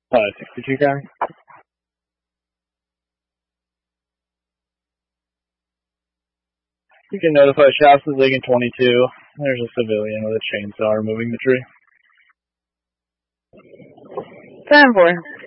62 guy. You can notify Shasta League in 22. There's a civilian with a chainsaw removing the tree. 10-4.